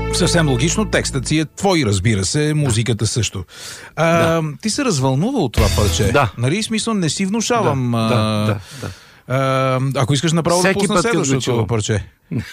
Съвсем логично, текстът си е твой, разбира се, музиката също. Ти се развълнува от това парче. Да. Нали, смисъл, не си внушавам. Да. Ако искаш направо да пусна следващото чувам парче.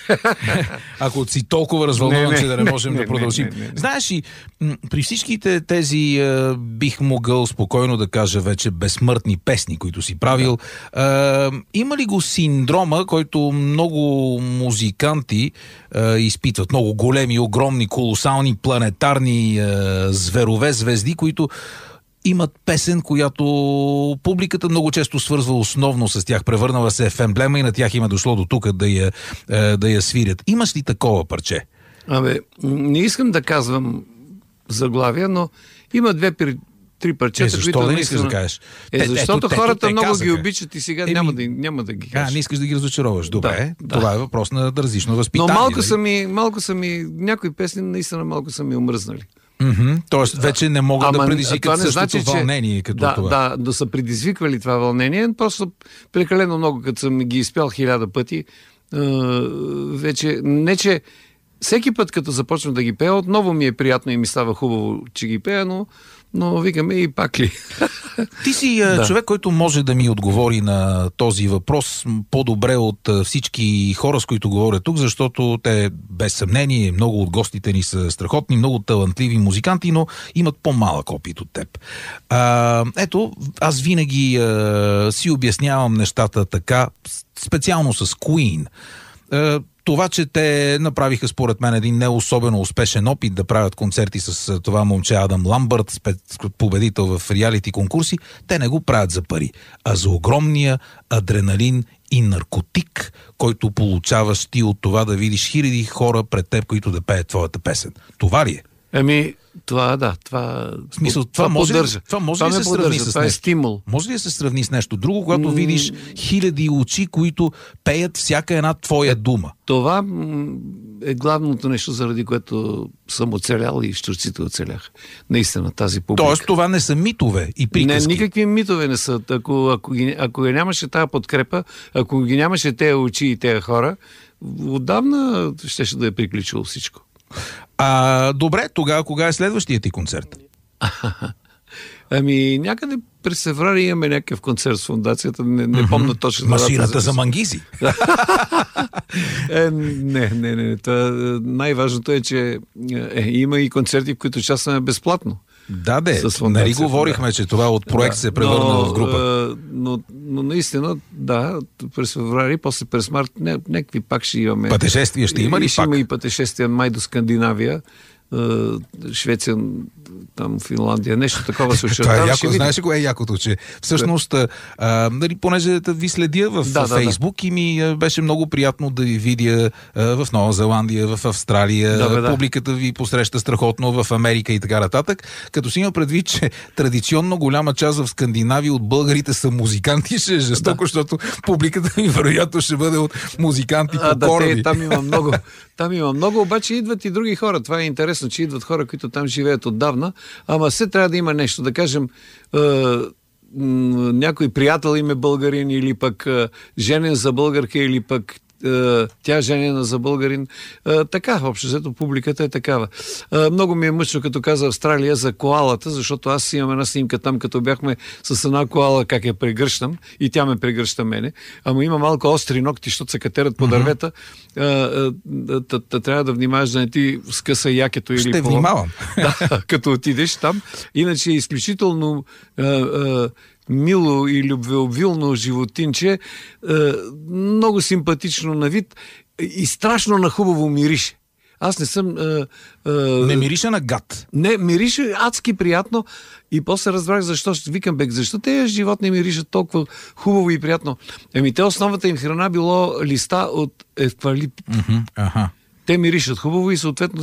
Ако си толкова развълнуван, че да не можем да продължим. Не. Знаеш ли, при всичките тези бих могъл спокойно да кажа вече безсмъртни песни, които си правил, има ли го синдрома, който много музиканти изпитват, много големи, огромни, колосални, планетарни зверове, звезди, които имат песен, която публиката много често свързва основно с тях, превърнала се в емблема и на тях има дошло до тук да я свирят. Имаш ли такова парче? Не искам да казвам заглавия, но има 2-3 парчета, защо които... да не искаш да кажеш? Защото хората много казаха. Ги обичат и сега няма да ги кажа. Не искаш да ги разочароваш. Добре, това е въпрос на различно възпитание. Но малко са ми някои песни наистина малко са ми омръзнали. Тоест вече не могат да предизвикат същото вълнение като това. Да са предизвиквали това вълнение, просто прекалено много, като съм ги изпял 1000 пъти, вече не че всеки път, като започвам да ги пея, отново ми е приятно и ми става хубаво, че ги пея, но викаме и пак ли. Ти си човек, който може да ми отговори на този въпрос по-добре от всички хора, с които говоря тук, защото те, без съмнение, много от гостите ни са страхотни, много талантливи музиканти, но имат по-малък опит от теб. Ето, аз винаги си обяснявам нещата така, специално с Queen. Това, че те направиха според мен един не особено успешен опит да правят концерти с това момче Адам Ламбърт, победител в реалити конкурси, те не го правят за пари, а за огромния адреналин и наркотик, който получаваш ти от това да видиш хиляди хора пред теб, които да пеят твоята песен. Това ли е? Това смисъл, това може ли да се сравни с това е стимул. Може ли да се сравни с нещо друго, когато видиш хиляди очи, които пеят всяка една твоя дума? Това е главното нещо, заради което съм оцелял и щурците оцеляха. Наистина, тази публика. Тоест, това не са митове и приказки? Не, никакви митове не са. Ако нямаше тази подкрепа, ако ги нямаше тези очи и тези хора, отдавна щеше да е приключило всичко. Добре, тогава кога е следващия ти концерт? Някъде през февруари имаме някакъв концерт с фондацията, не помня точно. Машината за мангизи? Не. Най-важното е, че има и концерти, в които участваме безплатно. Нали говорихме, че това от проект се превърна в група. Но наистина, през февруари, после през март, някакви пак ще имаме. Пътешествия ще има ли пак? Ще има и пътешествия май до Скандинавия, Швеция, там Финландия, нещо такова се очертава. Знаеш ли кое е якото, че всъщност, понеже ви следя в Фейсбук и ми беше много приятно да ви видя в Нова Зеландия, в Австралия, публиката ви посреща страхотно в Америка и така нататък, като си има предвид, че традиционно голяма част в Скандинавия от българите са музиканти, ще е жестоко, защото публиката ви вероятно ще бъде от музиканти по кораби. Там има много, обаче идват и други хора. Това е интересно, че идват хора, които там живеят отдавна, ама все трябва да има нещо. Да кажем, някой приятел им е българин или пък женен за българка или пък тя женена за българин. Така, общо взето публиката е такава. Много ми е мъчно, като каза Австралия за коалата, защото аз имам една снимка там, като бяхме с една коала, как я прегръщам и тя ме прегръща мене. Ама има малко остри ногти, защото се катерят по дървета. Трябва да внимаваш да не ти скъса якето или ще внимавам. Като отидеш там. Иначе е изключително мило и любвеобилно животинче, много симпатично на вид и страшно на хубаво мирише. Аз не съм... не мирише на гад. Не, мирише адски приятно и после разбрах защо. Викам, защо тези животни миришат толкова хубаво и приятно? Те основната им храна било листа от евкалипт. Те миришат хубаво и съответно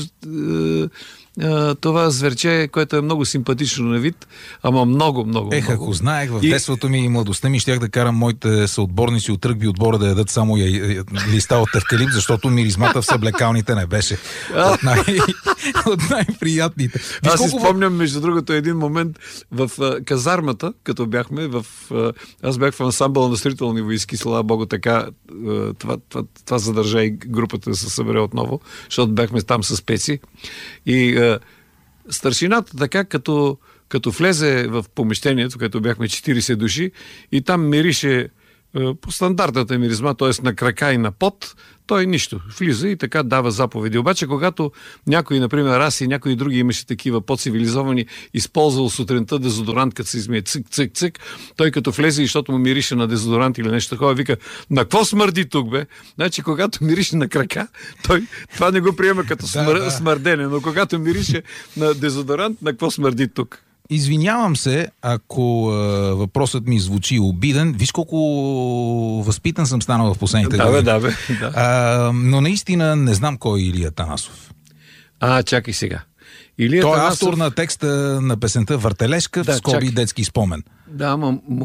това зверче, което е много симпатично на вид, ама много. Ако знаех в детството ми и младостта ми, щях да карам моите съотборници от ръгби отбора да ядат само листа от евкалипт, защото миризмата в съблекалните не беше от най-приятните. Аз си спомням, между другото, един момент в казармата, като бяхме аз бях в ансамбъл на строителни войски, слава Богу, така това задържа и групата да се събере отново, защото бяхме там с специ. И старшината така, като влезе в помещението, където бяхме 40 души, и там мирише по стандартната миризма, т.е. на крака и на пот, той нищо. Влиза и така дава заповеди. Обаче, когато някой, например, аз и някои други имаше такива по-цивилизовани, използвал сутринта дезодорант, като се измие цик-цик-цик, той като влезе и защото му мирише на дезодорант или нещо такова, вика: на какво смърди тук, бе? Значи, когато мирише на крака, той това не го приема като смърдене, но когато мирише на дезодорант, на какво смърди тук? Извинявам се, ако въпросът ми звучи обиден. Виж колко възпитан съм станал в последните години. Да. Но наистина не знам кой е Илия Танасов. Чакай сега. Той е автор на текста на песента Въртележка, в скоби детски спомен. Да,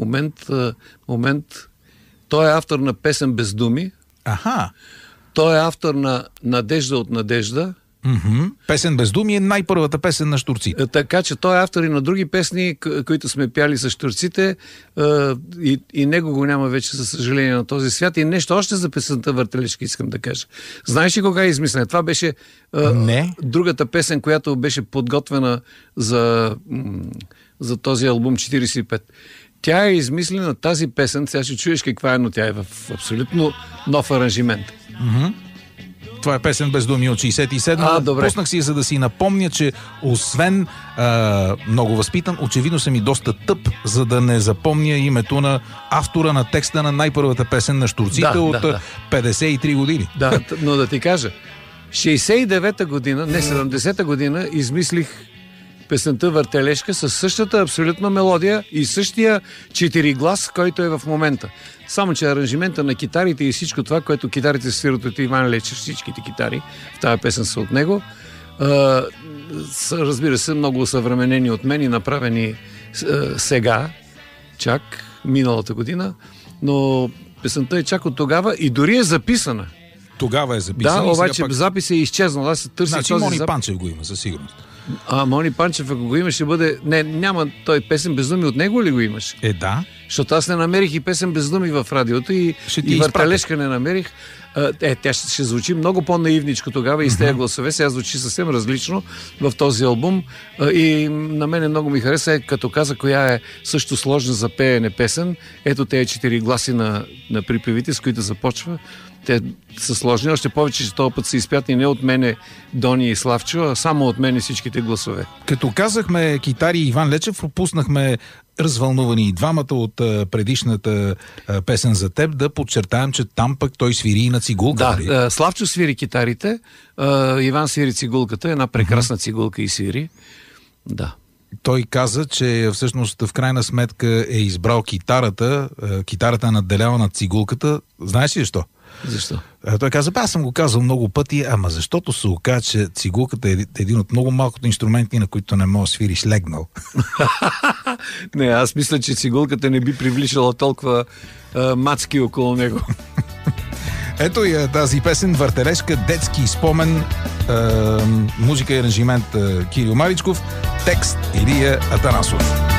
момент. Той е автор на песен Без думи. Аха. Той е автор на Надежда от Надежда. Песен Без думи е най-първата песен на щурците. Така че той е автор и на други песни, които сме пяли с щурците, и него го няма вече, за съжаление, на този свят. И нещо още за песента Въртележка искам да кажа. Знаеш ли кога е измислена? Това беше другата песен, която беше подготвена за този албум 45. Тя е измислена, тази песен, сега ще чуеш каква е, но тя е в абсолютно нов аранжимент. Това е песен Без думи от 67. Пуснах си, за да си напомня, че освен много възпитан, очевидно съм и доста тъп, за да не запомня името на автора на текста на най-първата песен на щурците от 53 години. Да, но да ти кажа, 69-та година, не 70-та година, измислих песента Въртележка със същата абсолютна мелодия и същия четириглас, който е в момента. Само че аранжимента на китарите и всичко това, което китарите свират от Иван Лечев, всичките китари в тази песен са от него, са, разбира се, много съвременени от мен и направени сега, чак миналата година, но песента е чак от тогава и дори е записана. Тогава е записана. Да, обаче запис е изчезнал. Аз се търси този Мони Панчев го има, със сигурност. Мони Панчев, ако го имаш, ще бъде... Не, няма той песен Без думи, от него ли го имаш? Да. Защото аз не намерих и песен Без думи в радиото и Въртележка не намерих. Тя ще звучи много по-наивничко тогава и с тези гласове. Сега звучи съвсем различно в този албум. И на мене много ми хареса, като каза коя е също сложна за пеене песен. Ето тези 4 гласи на припевите, с които започва. Те са сложни, още повече, че този път са изпятни не от мене, Дони и Славчо, а само от мене всичките гласове. Като казахме китари Иван Лечев, пропуснахме развълнувани и двамата от предишната песен за теб, да подчертаем, че там пък той свири и на цигулка. Да, Славчо свири китарите, Иван свири цигулката, една прекрасна цигулка и свири. Да. Той каза, че всъщност в крайна сметка е избрал китарата е надделява над цигулката. Знаеш ли защо? Защо? Той каза, аз съм го казал много пъти, ама защото се оказа, че цигулката е един от много малкото инструменти, на които не можеш да свириш легнал. Не, аз мисля, че цигулката не би привличала толкова мацки около него. Ето и тази песен Въртележка, детски спомен, музика и аранжимент Кирил Маричков, текст Илия Атанасов.